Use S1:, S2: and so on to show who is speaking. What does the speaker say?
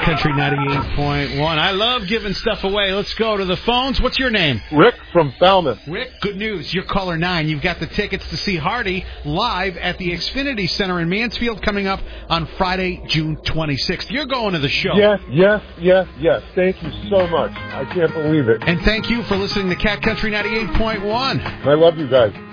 S1: Cat Country 98.1. I love giving stuff away. Let's go to the phones. What's your name?
S2: Rick from Falmouth.
S1: Rick, good news. You're caller 9. You've got the tickets to see Hardy live at the Xfinity Center in Mansfield coming up on Friday, June 26th. You're going to the show.
S2: Yes. Thank you so much. I can't believe it.
S1: And thank you for listening to Cat Country 98.1.
S2: I love you guys.